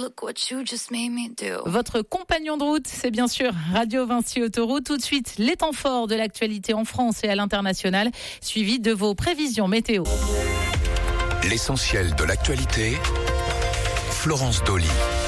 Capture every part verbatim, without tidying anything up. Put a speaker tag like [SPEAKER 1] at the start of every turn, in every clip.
[SPEAKER 1] look what you just made me do.
[SPEAKER 2] Votre compagnon de route, c'est bien sûr Radio Vinci Autoroute. Tout de suite, les temps forts de l'actualité en France et à l'international, suivi de vos prévisions météo.
[SPEAKER 3] L'essentiel de l'actualité, Florence Dolly.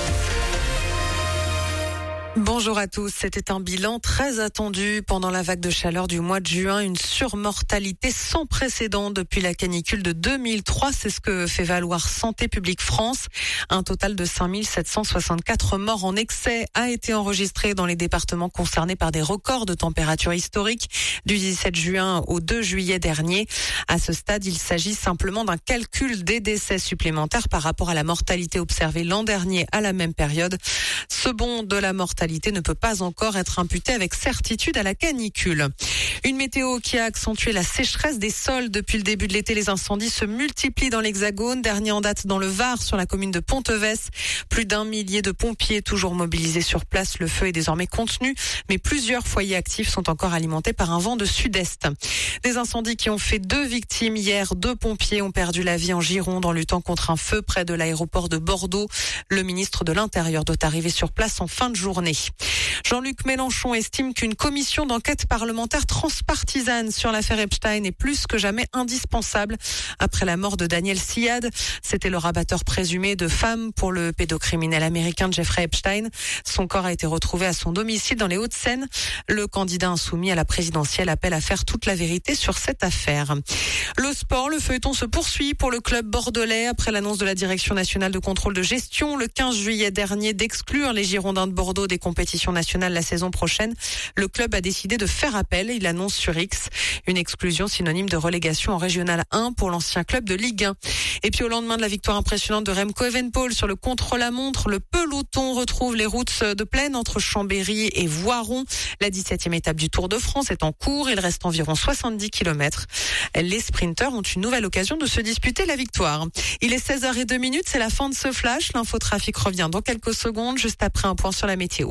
[SPEAKER 4] Bonjour à tous. C'était un bilan très attendu pendant la vague de chaleur du mois de juin. Une surmortalité sans précédent depuis la canicule de deux mille trois. C'est ce que fait valoir Santé publique France. Un total de cinq mille sept cent soixante-quatre morts en excès a été enregistré dans les départements concernés par des records de température historiques du dix-sept juin au deux juillet dernier. À ce stade, il s'agit simplement d'un calcul des décès supplémentaires par rapport à la mortalité observée l'an dernier à la même période. Ce bond de la mortalité ne peut pas encore être imputé avec certitude à la canicule. Une météo qui a accentué la sécheresse des sols depuis le début de l'été. Les incendies se multiplient dans l'Hexagone. Dernier en date dans le Var, sur la commune de Ponteves. Plus d'un millier de pompiers toujours mobilisés sur place. Le feu est désormais contenu, mais plusieurs foyers actifs sont encore alimentés par un vent de sud-est. Des incendies qui ont fait deux victimes hier. Deux pompiers ont perdu la vie en Gironde en luttant contre un feu près de l'aéroport de Bordeaux. Le ministre de l'Intérieur doit arriver sur place en fin de journée. Jean-Luc Mélenchon estime qu'une commission d'enquête parlementaire transpartisane sur l'affaire Epstein est plus que jamais indispensable. Après la mort de Daniel Siad, c'était le rabatteur présumé de femmes pour le pédocriminel américain Jeffrey Epstein. Son corps a été retrouvé à son domicile dans les Hauts-de-Seine. Le candidat insoumis à la présidentielle appelle à faire toute la vérité sur cette affaire. Le sport, le feuilleton se poursuit pour le club bordelais après l'annonce de la Direction nationale de contrôle de gestion le quinze juillet dernier d'exclure les Girondins de Bordeaux des compétitions nationales la saison prochaine. Le club a décidé de faire appel. Il annonce sur X une exclusion synonyme de relégation en Régional un pour l'ancien club de Ligue un. Et puis au lendemain de la victoire impressionnante de Remco Evenepoel sur le contre-la-montre, le peloton retrouve les routes de plaine entre Chambéry et Voiron. La dix-septième étape du Tour de France est en cours. Il reste environ soixante-dix kilomètres. Les sprinteurs ont une nouvelle occasion de se disputer la victoire. Il est seize heures zéro deux, c'est la fin de ce flash. L'infotrafic revient dans quelques secondes, juste après un point sur la météo.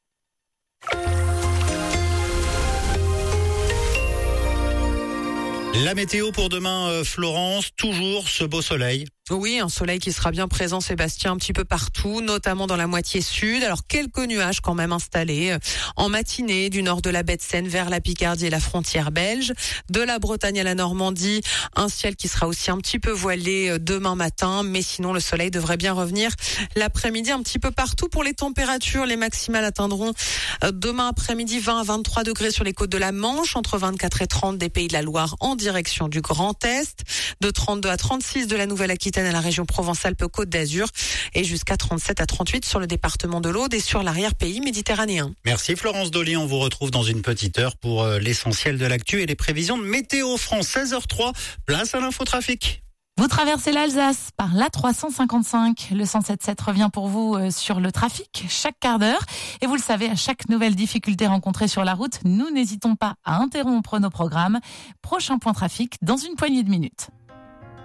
[SPEAKER 5] La météo pour demain, euh, Florence, toujours ce beau soleil.
[SPEAKER 4] Oui, un soleil qui sera bien présent, Sébastien, un petit peu partout, notamment dans la moitié sud. Alors, quelques nuages quand même installés en matinée du nord de la baie de Seine vers la Picardie et la frontière belge. De la Bretagne à la Normandie, un ciel qui sera aussi un petit peu voilé demain matin. Mais sinon, le soleil devrait bien revenir l'après-midi un petit peu partout. Pour les températures, les maximales atteindront demain après-midi vingt à vingt-trois degrés sur les côtes de la Manche, entre vingt-quatre et trente des Pays de la Loire en direction du Grand Est, de trente-deux à trente-six de la Nouvelle-Aquitaine à la région Provence-Alpes-Côte d'Azur et jusqu'à trente-sept à trente-huit sur le département de l'Aude et sur l'arrière-pays méditerranéen.
[SPEAKER 5] Merci Florence Dolly, on vous retrouve dans une petite heure pour l'essentiel de l'actu et les prévisions de Météo France. seize heures zéro trois, place à l'infotrafic.
[SPEAKER 2] Vous traversez l'Alsace par l'A trois cent cinquante-cinq. Le cent sept sept revient pour vous sur le trafic chaque quart d'heure. Et vous le savez, à chaque nouvelle difficulté rencontrée sur la route, nous n'hésitons pas à interrompre nos programmes. Prochain point trafic dans une poignée de minutes.